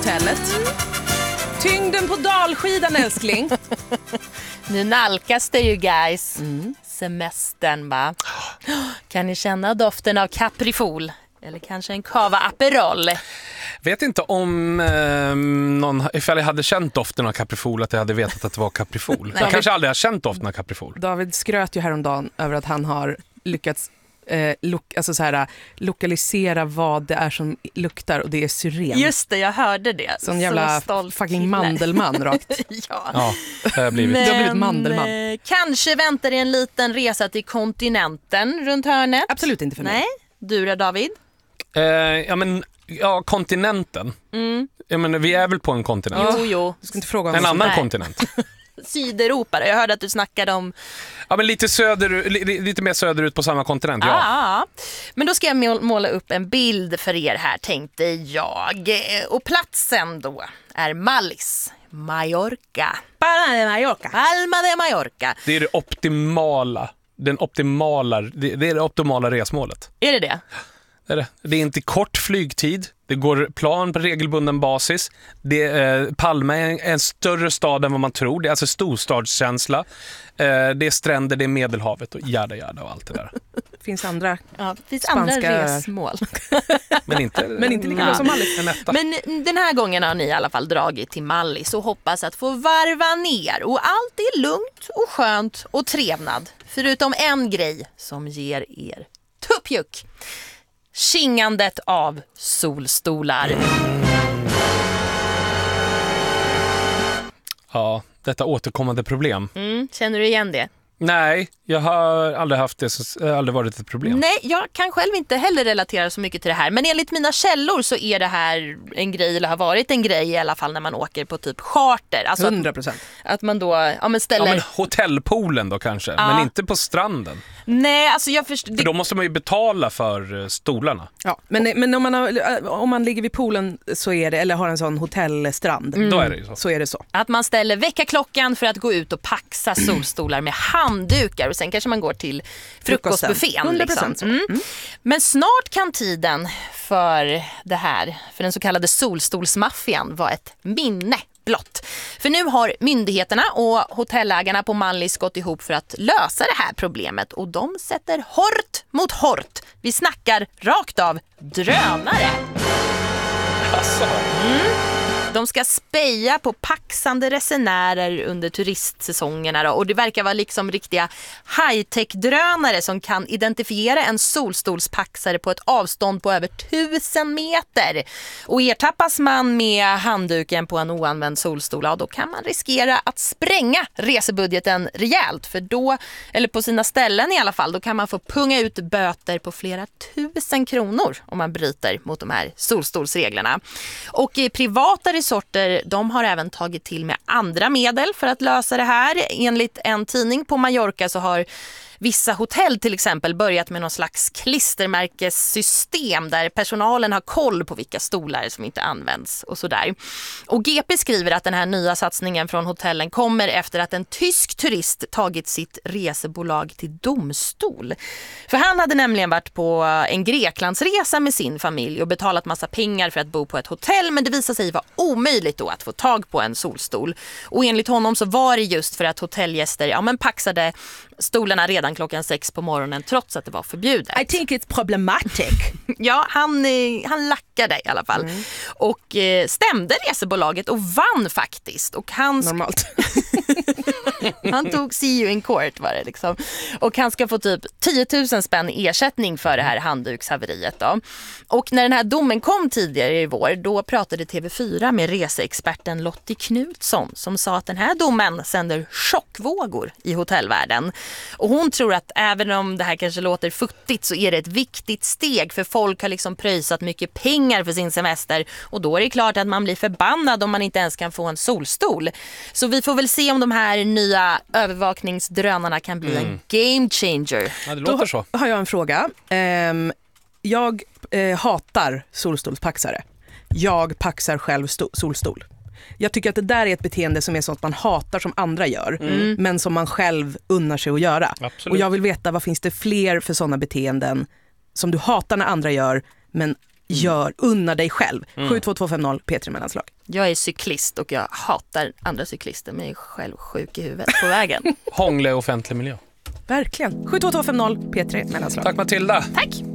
hotellet. Tyngden på dalskidan, älskling. Nu nalkas det ju, guys. Semestern, va? Kan ni känna doften av Caprifol? Eller kanske en Cava Aperol? Vet inte om ifall jag hade känt doften av Caprifol att jag hade vetat att det var Caprifol. Jag kanske aldrig har känt doften av Caprifol. David skröt ju häromdagen över att han har lyckats lokalisera vad det är som luktar, och det är syren. Just det, jag hörde det. Sån jävla fucking mandelman rakt. Ja, Du har blivit mandelman. Kanske väntar det en liten resa till kontinenten runt hörnet. Absolut inte för mig. Nej, du då, David? Kontinenten. Jag menar, vi är väl på en kontinent. Jo. Du ska inte fråga om En annan Nej. kontinent. Sydeuropa. Jag hörde att du snackade om... Ja, men lite mer söderut på samma kontinent, ja. Ja. Men då ska jag måla upp en bild för er här, tänkte jag. Och platsen då är Mallis, Mallorca. Palma de Mallorca. Palma de Mallorca. Det är det optimala resmålet. Är det det? Det är inte kort flygtid. Det går plan på regelbunden basis. Palma är en större stad än vad man tror. Det är alltså storstadskänsla. Det är stränder, det är Medelhavet och jada och allt det där. Finns andra finns spanska andra resmål. Men inte lika bra som Mallis. Men den här gången har ni i alla fall dragit till Mallis och hoppas att få varva ner. Och allt är lugnt och skönt och trevnad. Förutom en grej som ger er tuppjuck. Kingandet av solstolar. Ja, detta återkommande problem. Känner du igen det? Nej, jag har aldrig haft det, aldrig varit ett problem. Nej, jag kan själv inte heller relatera så mycket till det här. Men enligt mina källor så är det här en grej, eller har varit en grej i alla fall när man åker på typ charter. Alltså 100%. att man då ställer... Ja, men hotellpoolen då kanske, men inte på stranden. Nej, alltså jag förstår... För då måste man ju betala för stolarna. Ja, men om man ligger vid poolen så är det, eller har en sån hotellstrand, Då är det ju så. så är det så. Att man ställer väckarklockan för att gå ut och paxa solstolar med handdukar och sen kanske man går till frukostbuffén. 100% liksom. så. Men snart kan tiden för det här, för den så kallade solstolsmaffian, vara ett minne blott. För nu har myndigheterna och hotellägarna på Mallis gått ihop för att lösa det här problemet, och de sätter hårt mot hårt. Vi snackar rakt av drönare. Alltså. De ska speja på paxande resenärer under turistsäsongerna då. Och det verkar vara liksom riktiga high-tech-drönare som kan identifiera en solstolspaxare på ett avstånd på över 1000 meter. Och ertappas man med handduken på en oanvänd solstol, då kan man riskera att spränga resebudgeten rejält. För då, eller på sina ställen i alla fall, då kan man få punga ut böter på flera 1000 kronor om man bryter mot de här solstolsreglerna. Och privata resorter, de har även tagit till med andra medel för att lösa det här. Enligt en tidning på Mallorca så har vissa hotell till exempel börjat med någon slags klistermärkessystem där personalen har koll på vilka stolar som inte används och sådär. Och GP skriver att den här nya satsningen från hotellen kommer efter att en tysk turist tagit sitt resebolag till domstol. För han hade nämligen varit på en Greklandsresa med sin familj och betalat massa pengar för att bo på ett hotell, men det visade sig vara omöjligt då att få tag på en solstol. Och enligt honom så var det just för att hotellgäster paxade stolarna redan klockan 6 på morgonen trots att det var förbjudet. I think it's problematic. Ja, han lackade i alla fall. Och stämde resebolaget och vann faktiskt. Och Normalt. han tog see you in court var det liksom. Och han ska få typ 10 000 spänn ersättning för det här handdukshaveriet då. Och när den här domen kom tidigare i vår, då pratade TV4 med reseexperten Lottie Knutsson som sa att den här domen sänder chockvågor i hotellvärlden. Och hon tror att även om det här kanske låter futtigt så är det ett viktigt steg, för folk har liksom pröjsat mycket pengar för sin semester, och då är det klart att man blir förbannad om man inte ens kan få en solstol. Så vi får väl se om de här nya övervakningsdrönarna kan bli en game changer. Ja, det låter så. Då har jag en fråga. Jag hatar solstolspaxare. Jag paxar själv solstol. Jag tycker att det där är ett beteende som är sånt man hatar som andra gör, men som man själv unnar sig att göra. Absolut. Och jag vill veta, vad finns det fler för sådana beteenden som du hatar när andra gör, men unna dig själv. 72250 P3 mellanslag. Jag är cyklist och jag hatar andra cyklister, men jag är själv sjuk i huvudet på vägen. Hångla i offentlig miljö. Verkligen. 72250 P3 mellanslag. Tack Matilda. Tack!